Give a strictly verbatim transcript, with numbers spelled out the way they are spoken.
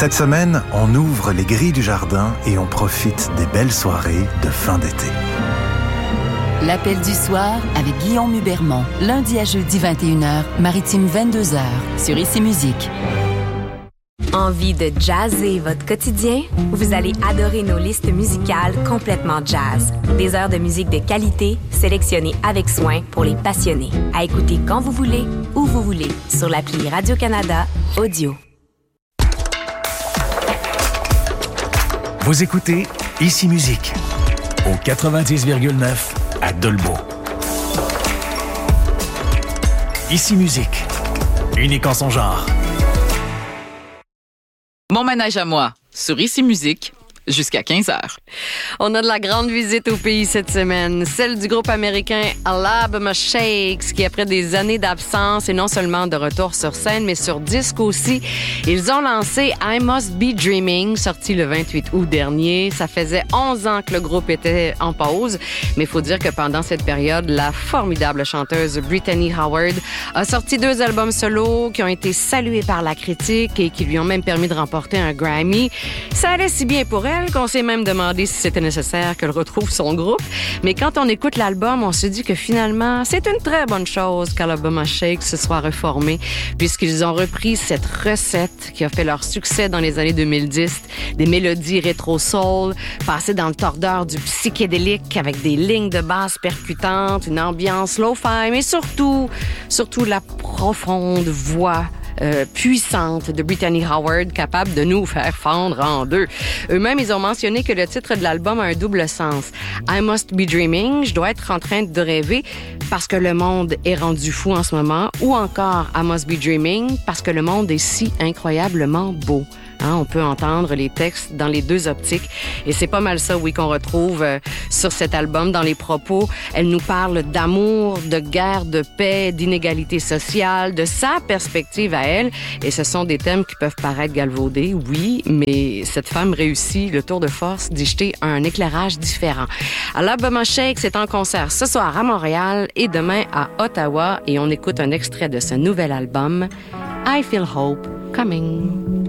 Cette semaine, on ouvre les grilles du jardin et on profite des belles soirées de fin d'été. L'appel du soir avec Guillaume Hubermont. Lundi à jeudi vingt et une heures, Maritime vingt-deux heures, sur Ici Musique. Envie de jazzer votre quotidien? Vous allez adorer nos listes musicales complètement jazz. Des heures de musique de qualité, sélectionnées avec soin pour les passionnés. À écouter quand vous voulez, où vous voulez, sur l'appli Radio-Canada Audio. Vous écoutez Ici Musique, au quatre-vingt-dix virgule neuf à Dolbeau. Ici Musique, unique en son genre. Mon manège à moi, sur Ici Musique, jusqu'à quinze heures. On a de la grande visite au pays cette semaine, celle du groupe américain Alabama Shakes, qui après des années d'absence et non seulement de retour sur scène, mais sur disque aussi, ils ont lancé I Must Be Dreaming, sorti le vingt-huit août dernier. Ça faisait onze ans que le groupe était en pause, mais il faut dire que pendant cette période, la formidable chanteuse Brittany Howard a sorti deux albums solo qui ont été salués par la critique et qui lui ont même permis de remporter un Grammy. Ça allait si bien pour elle qu'on s'est même demandé si c'était nécessaire qu'elle retrouve son groupe. Mais quand on écoute l'album, on se dit que finalement, c'est une très bonne chose qu'Alabama Shakes se soit reformé, puisqu'ils ont repris cette recette qui a fait leur succès dans les années deux mille dix, des mélodies rétro-soul, passées dans le tordeur du psychédélique avec des lignes de basse percutantes, une ambiance lo-fi, mais surtout, surtout la profonde voix Euh, puissante de Brittany Howard, capable de nous faire fendre en deux. Eux-mêmes, ils ont mentionné que le titre de l'album a un double sens. I Must Be Dreaming, je dois être en train de rêver parce que le monde est rendu fou en ce moment, ou encore I Must Be Dreaming parce que le monde est si incroyablement beau. Hein, on peut entendre les textes dans les deux optiques. Et c'est pas mal ça, oui, qu'on retrouve euh, sur cet album, dans les propos. Elle nous parle d'amour, de guerre, de paix, d'inégalité sociale, de sa perspective à elle. Et ce sont des thèmes qui peuvent paraître galvaudés, oui, mais cette femme réussit le tour de force d'y jeter un éclairage différent. Alabama Shakes est en concert ce soir à Montréal et demain à Ottawa. Et on écoute un extrait de ce nouvel album, I Feel Hope Coming.